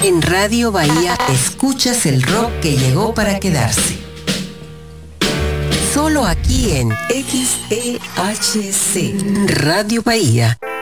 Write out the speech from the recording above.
En Radio Bahía escuchas el rock que llegó para quedarse. Solo aquí en XEHC Radio Bahía